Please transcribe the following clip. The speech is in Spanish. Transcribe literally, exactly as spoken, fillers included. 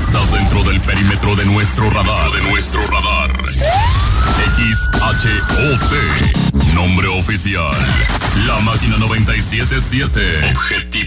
Estás dentro del perímetro de nuestro radar, de nuestro radar. X H O T. Nombre oficial. La Máquina noventa y siete punto siete. Objetivo